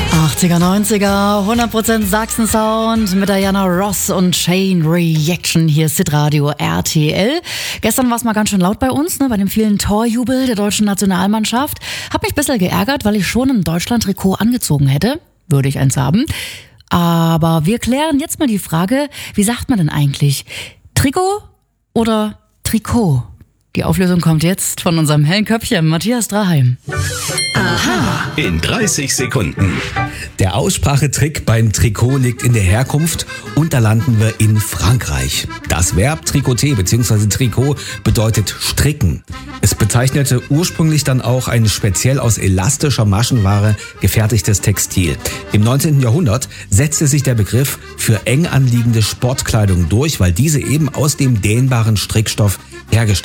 80er, 90er, 100% Sachsen-Sound mit Diana Ross und Chain Reaction. Hier ist Hitradio RTL. Gestern war es mal ganz schön laut bei uns, bei dem vielen Torjubel der deutschen Nationalmannschaft. Hab mich ein bisschen geärgert, weil ich schon ein Deutschland-Trikot angezogen hätte. Würde ich eins haben. Aber wir klären jetzt mal die Frage, wie sagt man denn eigentlich? Trikot oder Trikot? Die Auflösung kommt jetzt von unserem hellen Köpfchen, Matthias Draheim. Aha. In 30 Sekunden. Der Aussprachetrick beim Trikot liegt in der Herkunft und da landen wir in Frankreich. Das Verb tricoter bzw. Trikot bedeutet stricken. Es bezeichnete ursprünglich dann auch ein speziell aus elastischer Maschenware gefertigtes Textil. Im 19. Jahrhundert setzte sich der Begriff für eng anliegende Sportkleidung durch, weil diese eben aus dem dehnbaren Strickstoff hergestellt